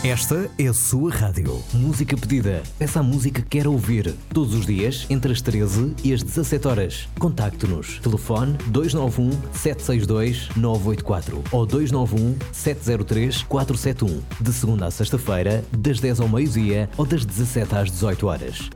Esta é a sua rádio. Música pedida. Peça a música que quer ouvir. Todos os dias, entre as 13 e as 17 horas. Contacte-nos. Telefone 291 762 984 ou 291 703 471. De segunda a sexta-feira, das 10 ao meio-dia ou das 17 às 18 horas.